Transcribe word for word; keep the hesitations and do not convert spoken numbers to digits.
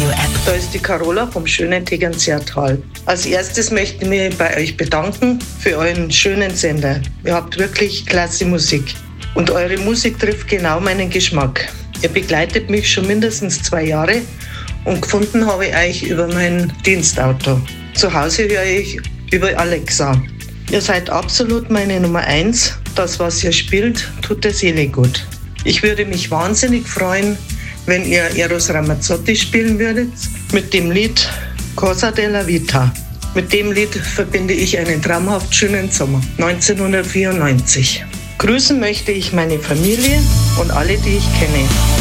Radio-App. Da ist die Carola vom schönen Tegernseertal. Als erstes möchte ich mich bei euch bedanken für euren schönen Sender. Ihr habt wirklich klasse Musik. Und eure Musik trifft genau meinen Geschmack. Ihr begleitet mich schon mindestens zwei Jahre und gefunden habe ich euch über mein Dienstauto. Zu Hause höre ich über Alexa. Ihr seid absolut meine Nummer eins. Das, was ihr spielt, tut der Seele gut. Ich würde mich wahnsinnig freuen, wenn ihr Eros Ramazzotti spielen würdet mit dem Lied Cosa della Vita. Mit dem Lied verbinde ich einen traumhaft schönen Sommer neunzehnhundertvierundneunzig. Grüßen möchte ich meine Familie und alle, die ich kenne.